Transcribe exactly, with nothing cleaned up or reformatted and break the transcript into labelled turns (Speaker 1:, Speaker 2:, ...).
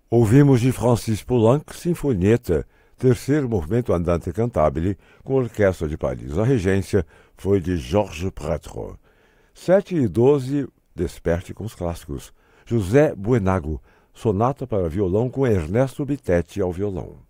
Speaker 1: Ouvimos de Francis Poulenc, Sinfonietta, terceiro movimento Andante Cantabile, com Orquestra de Paris. A regência foi de Georges Prêtre. sete e doze, Desperte com os clássicos. José Buenago, sonata para violão com Ernesto Bitetti ao violão.